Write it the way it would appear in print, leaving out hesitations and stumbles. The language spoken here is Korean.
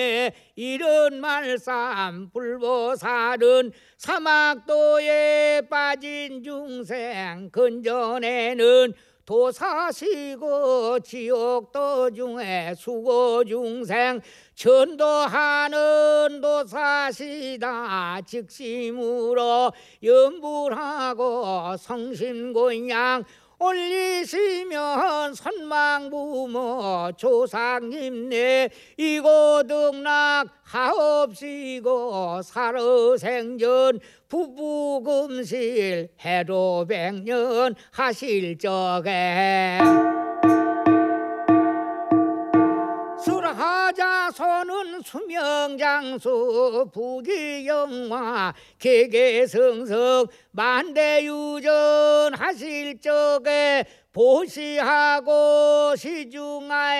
이런 말씀 불보살은 사막도에 빠진 중생 근전에는 도사시고 지옥도 중에 수고 중생 전도하는 도사시다. 직심으로 염불하고 성심곤양 올리시면 선망부모 조상님네 이고등락 하옵시고 살어생전 부부금실 해로백년 하실 적에 술하자소는 수명장수 부귀영화 계계성성 만대유전 하실 적에 보시하고 시중하에